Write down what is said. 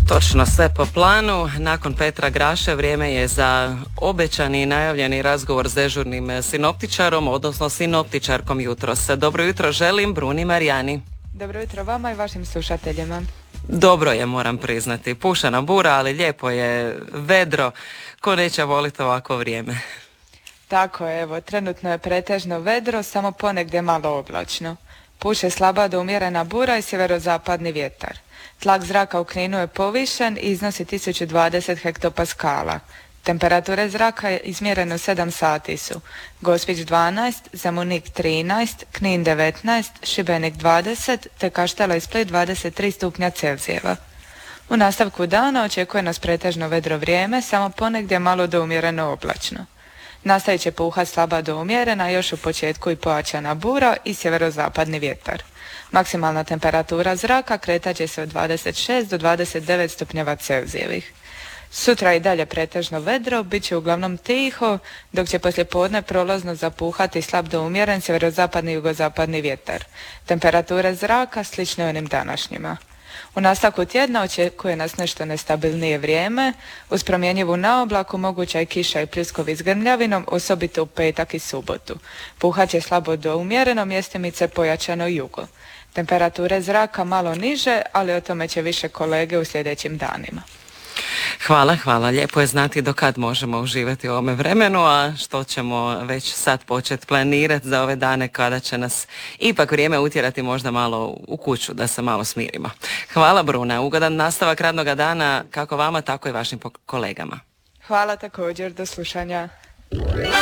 Točno, sve po planu. Nakon Petra Graše vrijeme je za obećani i najavljeni razgovor s dežurnim sinoptičarom, odnosno sinoptičarkom jutros. Dobro jutro želim Bruni Marijani. Dobro jutro vama i vašim slušateljima. Dobro je, moram priznati. Pušana bura, ali lijepo je, vedro. Ko neće voliti ovako vrijeme? Tako je, evo, trenutno je pretežno vedro, samo ponegdje malo oblačno. Puše slaba do umjerena bura i sjeverozapadni vjetar. Tlak zraka u Kninu je povišen i iznosi 1020 hektopaskala. Temperature zraka izmjerene u 7 sati su Gospić 12, Zemunik 13, Knin 19, Šibenik 20 te Kaštela i Split 23 stupnja Celzijeva. U nastavku dana očekuje nas pretežno vedro vrijeme, samo ponegdje malo do umjereno oblačno. Nastavit će puhat slaba do umjerena, još u početku i pojačana bura i sjeverozapadni vjetar. Maksimalna temperatura zraka kretat će se od 26 do 29 stupnjeva Celzijevih. Sutra i dalje pretežno vedro, bit će uglavnom tiho, dok će poslijepodne prolazno zapuhati slab do umjeren sjeverozapadni i jugozapadni vjetar. Temperature zraka slične onim današnjima. U nastavku tjedna očekuje nas nešto nestabilnije vrijeme, uz promjenjivu naoblaku moguća je kiša i pljuskovi s grmljavinom, osobito u petak i subotu. Puhat će slabo do umjereno, mjestimice pojačano jugo. Temperature zraka malo niže, ali o tome će više kolege u sljedećim danima. Hvala. Lijepo je znati do kad možemo uživati u ovome vremenu, a što ćemo već sad početi planirati za ove dane kada će nas ipak vrijeme utjerati možda malo u kuću da se malo smirimo. Hvala Bruna, ugodan nastavak radnoga dana kako vama, tako i vašim kolegama. Hvala također, do slušanja.